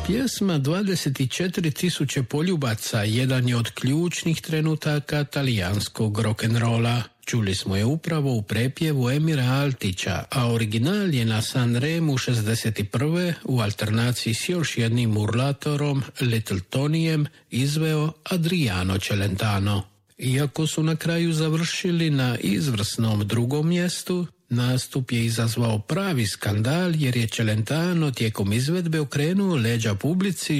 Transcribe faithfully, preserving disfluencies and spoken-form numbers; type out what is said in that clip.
Pjesma dvadeset četiri tisuće poljubaca jedan je od ključnih trenutaka talijanskog rock'n'rolla. Čuli smo je upravo u prepjevu Emira Altića, a original je na Sanremu šezdeset prve u alternaciji s još jednim urlatorom, Little Tonijem, izveo Adriano Celentano. Iako su na kraju završili na izvrsnom drugom mjestu, nastup je izazvao pravi skandal jer je Celentano tijekom izvedbe okrenuo leđa publici